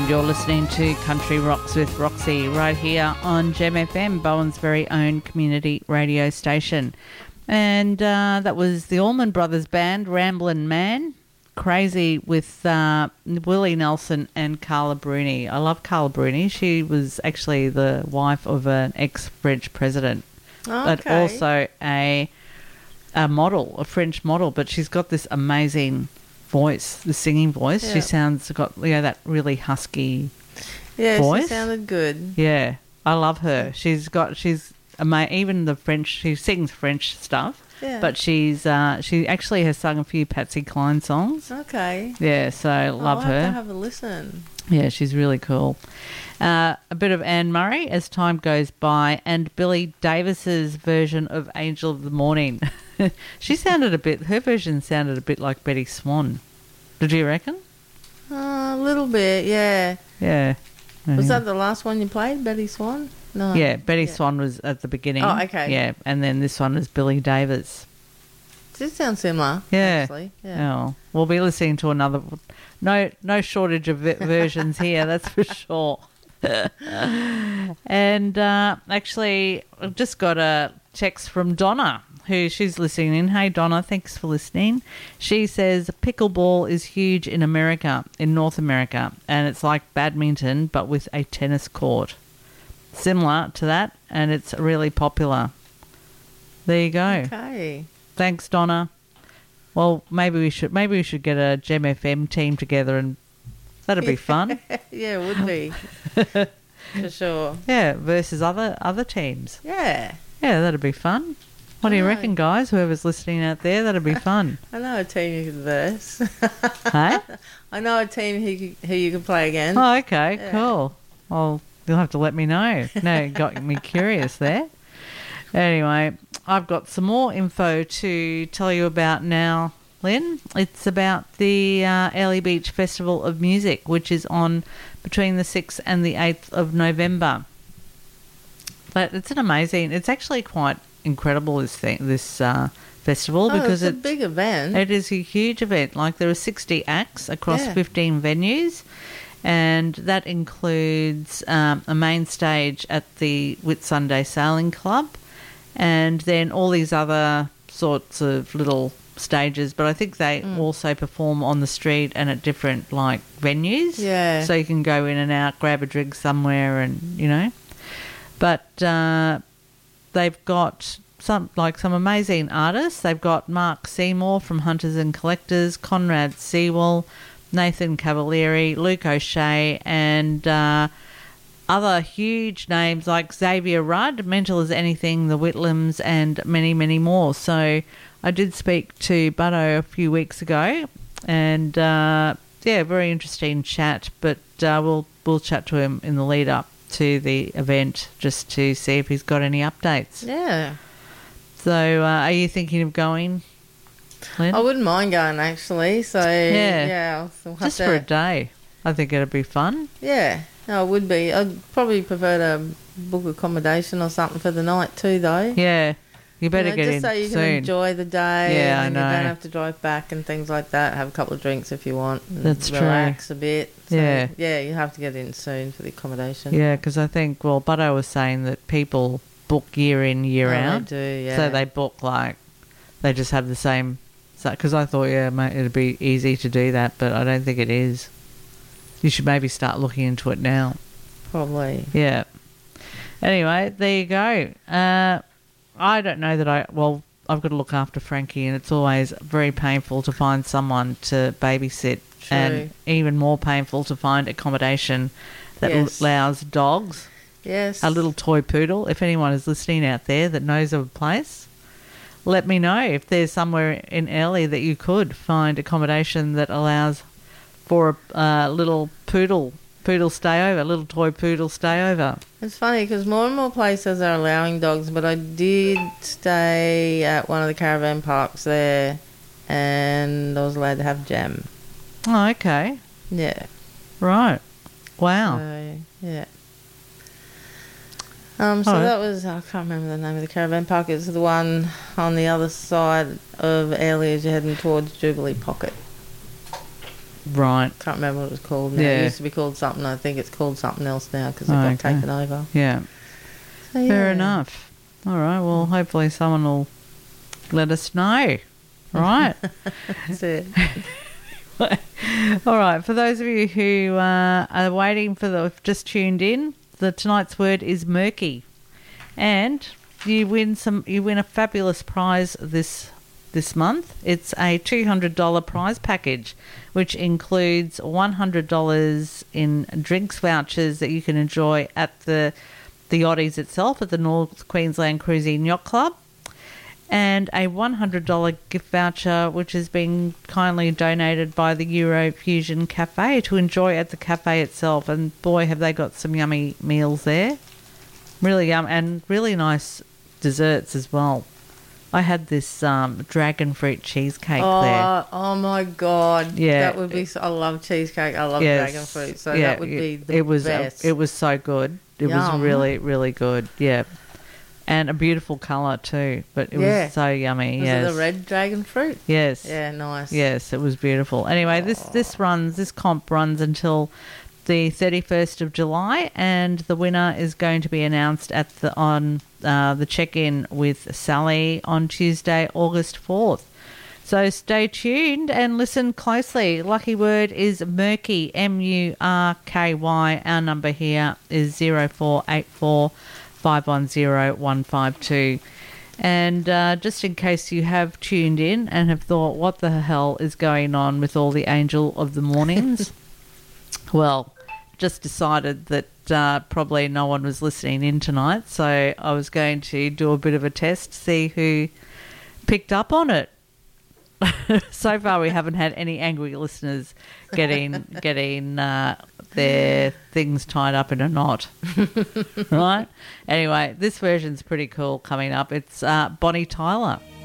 and you're listening to Country Rocks with Roxy right here on Gem FM, Bowen's very own community radio station. And that was the Allman Brothers Band, Ramblin' Man, Crazy, with Willie Nelson and Carla Bruni. I love Carla Bruni. She was actually the wife of an ex-French president, but also a model, a French model. But she's got this amazing voice, the singing voice. Yeah. She sounds got that really husky voice. She sounded good. Yeah, I love her. Even the French. She sings French stuff. Yeah. But she actually has sung a few Patsy Cline songs. Okay. Yeah, so love her. I'll have to have a listen. Yeah, she's really cool. A bit of Anne Murray as time goes by, and Billy Davis's version of Angel of the Morning. Her version sounded a bit like Betty Swan. Did you reckon? A little bit, yeah. Yeah. Was that the last one you played, Betty Swan? No. Yeah, Betty Swan was at the beginning. Oh, okay. Yeah, and then this one is Billy Davis. Does it sound similar? Yeah. Actually. Yeah. Oh, we'll be listening to another. No shortage of versions here, that's for sure. And actually, I've just got a text from Donna, she's listening in. Hey, Donna, thanks for listening. She says pickleball is huge in North America, and it's like badminton but with a tennis court. Similar to that, and it's really popular. There you go. Okay. Thanks, Donna. Well, maybe we should get a Gem FM team together, and that'd be fun. Yeah, it would be. For sure. Yeah, versus other teams. Yeah. Yeah, that'd be fun. What do you reckon, guys? Whoever's listening out there, that'd be fun. I know a team you could verse. Hey? I know a team who you could play against. Oh, okay, yeah. Cool. Well, you'll have to let me know. No, you got me curious there. Anyway, I've got some more info to tell you about now, Lynn. It's about the Airlie Beach Festival of Music, which is on between the 6th and the 8th of November. But it's actually quite incredible, this festival, because it's a big event. It is a huge event. Like, there are 60 acts across 15 venues, and that includes a main stage at the Whitsunday Sailing Club, and then all these other sorts of little stages. But I think they also perform on the street and at different venues. Yeah. So you can go in and out, grab a drink somewhere, and But they've got some amazing artists. They've got Mark Seymour from Hunters and Collectors, Conrad Sewell, Nathan Cavalieri, Luke O'Shea, and other huge names like Xavier Rudd, Mental as Anything, the Whitlams, and many, many more. So I did speak to Butto a few weeks ago, and very interesting chat. But we'll chat to him in the lead up to the event just to see if he's got any updates. Yeah. So are you thinking of going, Lynn? I wouldn't mind going, actually. So yeah, we'll just for a day. I think it'd be fun. Yeah, no, it would be. I'd probably prefer to book accommodation or something for the night too, though. Yeah, you better get in just so you soon. can enjoy the day. Yeah, and I know. You don't have to drive back and things like that. Have a couple of drinks if you want. And That's relax true. a bit. So, yeah. Yeah, you have to get in soon for the accommodation. Yeah, because I think, Butto was saying that people book year in, year out. They do, yeah. So they book they just have the same. Because I thought, it'd be easy to do that, but I don't think it is. You should maybe start looking into it now. Probably. Yeah. Anyway, there you go. I don't know that I've got to look after Frankie, and it's always very painful to find someone to babysit. True. And even more painful to find accommodation that allows dogs. Yes. A little toy poodle. If anyone is listening out there that knows of a place, let me know if there's somewhere in Airlie that you could find accommodation that allows for a little poodle stay over, little toy poodle stay over. It's funny because more and more places are allowing dogs, but I did stay at one of the caravan parks there, and I was allowed to have Jam. Oh, okay. Yeah. Right. Wow. So, yeah. That was, I can't remember the name of the caravan park. It's the one on the other side of Airlie as you're heading towards Jubilee Pocket. Right. Can't remember what it was called now. Yeah. It used to be called something. I think it's called something else now because it Oh, got okay. taken over. Yeah. So, Fair yeah. enough. All right. Well, hopefully someone will let us know. Right. That's it. All right. For those of you who are waiting just tuned in, tonight's word is murky, and you win a fabulous prize this month. It's a $200 prize package, which includes $100 in drinks vouchers that you can enjoy at the Oddies itself at the North Queensland Cruising Yacht Club, and a $100 gift voucher which has been kindly donated by the Eurofusion Cafe to enjoy at the cafe itself. And boy, have they got some yummy meals there. Really yum, and really nice desserts as well. I had this dragon fruit cheesecake there. Oh my God. Yeah. That would be I love cheesecake. I love Yes. dragon fruit. So Yeah, that would be the best. It was so good. It was Yum. really, really good. Yeah. And a beautiful colour too. But it Yeah. was so yummy. Was Yes. it the red dragon fruit? Yes. Yeah, nice. Yes, it was beautiful. Anyway, this comp runs until the 31st of July, and the winner is going to be announced on the check-in with Sally on Tuesday, August 4th. So stay tuned and listen closely. Lucky word is murky, M-U-R-K-Y. Our number here is 0484 510 152. And just in case you have tuned in and have thought, what the hell is going on with all the Angel of the Mornings? Well, just decided that probably no one was listening in tonight, so I was going to do a bit of a test, see who picked up on it. So far, we haven't had any angry listeners getting their things tied up in a knot. Right? Anyway, this version's pretty cool coming up. It's Bonnie Tyler.